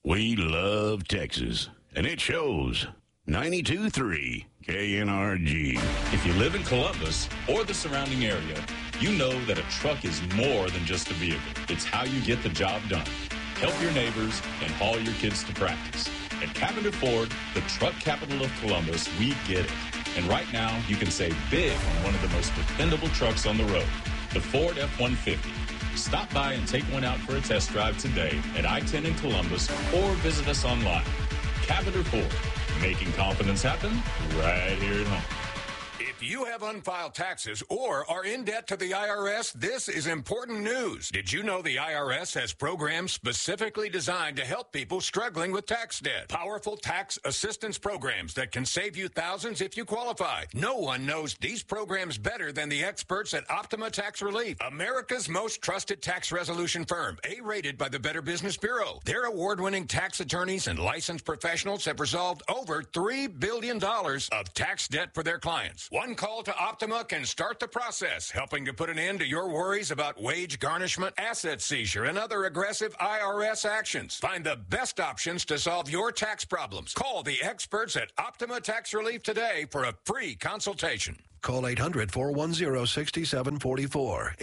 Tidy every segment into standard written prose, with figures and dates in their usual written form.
We love Texas, and it shows. 92.3 KNRG. If you live in Columbus or the surrounding area, you know that a truck is more than just a vehicle. It's how you get the job done. Help your neighbors and haul your kids to practice. At Cavender Ford, the truck capital of Columbus, we get it. And right now, you can save big on one of the most dependable trucks on the road, the Ford F-150. Stop by and take one out for a test drive today at I-10 in Columbus or visit us online. Cavender Ford, making confidence happen right here at home. If you have unfiled taxes or are in debt to the IRS, this is important news. Did you know the IRS has programs specifically designed to help people struggling with tax debt? Powerful tax assistance programs that can save you thousands if you qualify. No one knows these programs better than the experts at Optima Tax Relief, America's most trusted tax resolution firm, A-rated by the Better Business Bureau. Their award-winning tax attorneys and licensed professionals have resolved over $3 billion of tax debt for their clients. One call to Optima can start the process, helping to put an end to your worries about wage garnishment, asset seizure, and other aggressive IRS actions. Find the best options to solve your tax problems. Call the experts at Optima Tax Relief today for a free consultation. Call 800-410-6744.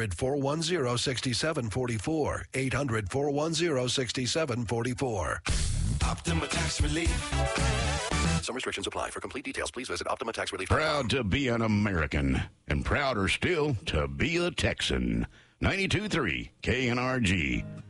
800-410-6744. 800-410-6744. Optima Tax Relief. Some restrictions apply. For complete details, please visit Optima Tax Relief. Proud to be an American, and prouder still to be a Texan. 92.3 KNRG.